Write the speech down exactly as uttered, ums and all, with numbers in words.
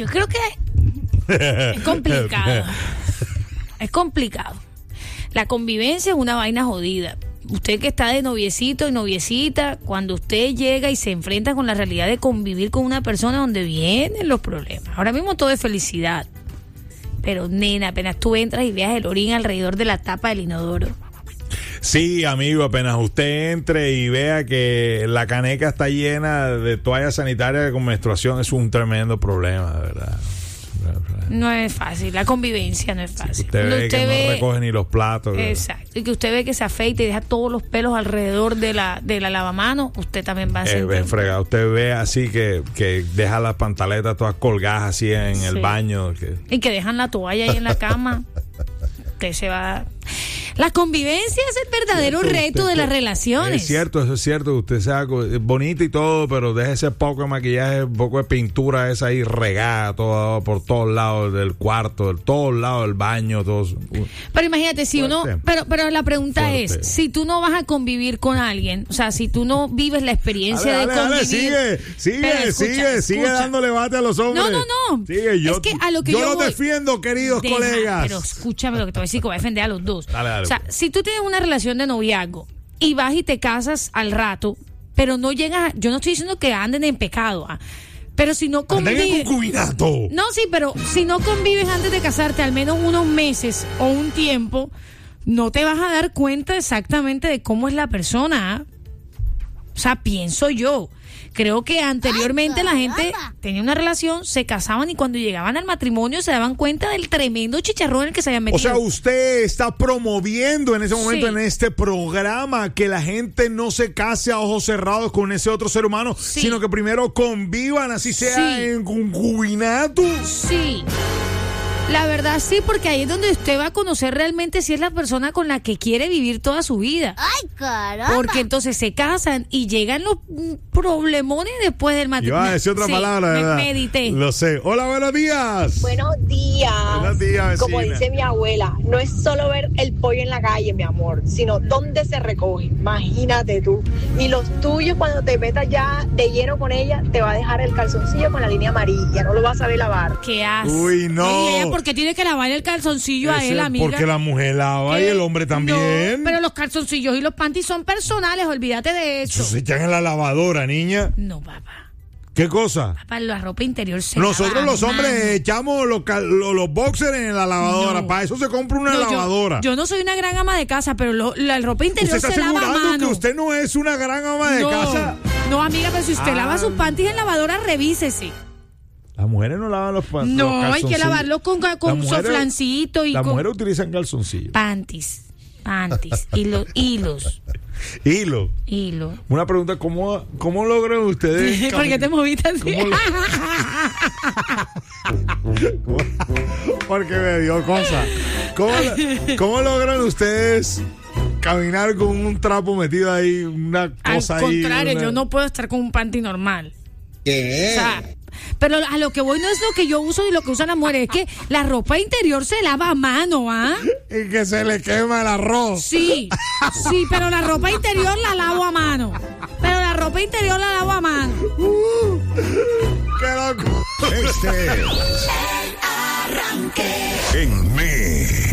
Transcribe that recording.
Yo creo que es complicado. Es complicado. La convivencia es una vaina jodida. Usted que está de noviecito y noviecita, cuando usted llega y se enfrenta con la realidad de convivir con una persona, donde vienen los problemas. Ahora mismo todo es felicidad. Pero, nena, apenas tú entras y veas el orín alrededor de la tapa del inodoro. Sí, amigo, apenas usted entre y vea que la caneca está llena de toallas sanitarias con menstruación, es un tremendo problema, de verdad. No es fácil, la convivencia no es fácil. Sí, usted ve usted que ve, no recoge ni los platos. Exacto, y que usted ve que se afeita y deja todos los pelos alrededor de la de la lavamanos, usted también va a ser... Eh, fregado, usted ve así que, que deja las pantaletas todas colgadas así en sí. el baño. Que... Y que dejan la toalla ahí en la cama. Usted se va... La convivencia es el verdadero cierto, reto usted, de las relaciones. Es cierto, eso es cierto. Usted sea bonita y todo, pero deje ese poco de maquillaje, un poco de pintura esa ahí regada todo, por todos lados del cuarto, de todos lados del baño. Todos. Pero imagínate, si Fuerte. uno... Pero, pero la pregunta Fuerte. es, si tú no vas a convivir con alguien, o sea, si tú no vives la experiencia dale, de dale, convivir... Dale, sigue, sigue, escucha, sigue, escucha. sigue dándole bate a los hombres. No, no, no. Sigue, yo, es que a lo que yo, yo los voy, defiendo, queridos deja, colegas. Pero escúchame lo que te voy a decir, que voy a defender a los dos. Dale, dale. O sea, si tú tienes una relación de noviazgo y vas y te casas al rato, pero no llegas, a, yo no estoy diciendo que anden en pecado, ¿ah? Pero si no convives... en concubinato. No, sí, pero si no convives antes de casarte al menos unos meses o un tiempo, no te vas a dar cuenta exactamente de cómo es la persona, ¿ah? O sea, pienso yo. Creo que anteriormente Ay, la gente tenía una relación, se casaban y cuando llegaban al matrimonio se daban cuenta del tremendo chicharrón en el que se habían metido. O sea, usted está promoviendo en ese momento sí. en este programa que la gente no se case a ojos cerrados con ese otro ser humano, sí. sino que primero convivan, así sea sí. en concubinato. Sí. La verdad sí, porque ahí es donde usted va a conocer realmente si es la persona con la que quiere vivir toda su vida. ¡Ay, caramba! Porque entonces se casan y llegan los problemones después del matrimonio. Iba a decir otra sí, palabra, ¿verdad? Me medité. Lo sé. Hola, buenos días. Buenos días. Buenos días, vecina. Como dice mi abuela, no es solo ver el pollo en la calle, mi amor, sino dónde se recoge. Imagínate tú. Y los tuyos, cuando te metas ya de lleno con ella, te va a dejar el calzoncillo con la línea amarilla. No lo vas a saber lavar. ¿Qué haces? Uy, no. ¿Y ella por qué tiene que lavar el calzoncillo Ese, a él, amiga? Porque la mujer lava ¿Qué? y el hombre también. No, pero los calzoncillos y los panties son personales, olvídate de eso. Eso se echan en la lavadora, niña. No, papá. ¿Qué cosa? Papá, la ropa interior se Nosotros lava los a hombres mano. echamos los, los, los boxers en la lavadora. No. Para eso se compra una No, yo- lavadora. Yo, no soy una gran ama de casa, pero lo- la ropa interior ¿Usted está se lava a asegurando mano. que usted no es una gran ama de no, casa? no, amiga, pero si usted Ah. lava sus panties en lavadora, revísese. Las mujeres no lavan los pan- los No, hay que calzoncillos. lavarlo con, con Las mujeres- soflancito y Las con mujeres utilizan calzoncillos. panties. Panties. Hilos. Hilos. Hilo. Hilo. Una pregunta, ¿cómo, cómo logran ustedes? ¿Por qué te moviste así? ¿Cómo lo- Porque me dio cosa. ¿Cómo, ¿Cómo logran ustedes caminar con un trapo metido ahí, una Al cosa ahí? contrario, una- yo no puedo estar con un panty normal. ¿Qué? O sea, pero a lo que voy no es lo que yo uso y lo que usan las mujeres, es que la ropa interior se lava a mano, ¿ah? Y que se le quema el arroz. Sí, sí, pero la ropa interior la lavo a mano. Pero la ropa interior la lavo a mano. Uh, ¡Qué loco! Este es El Arranque en Me.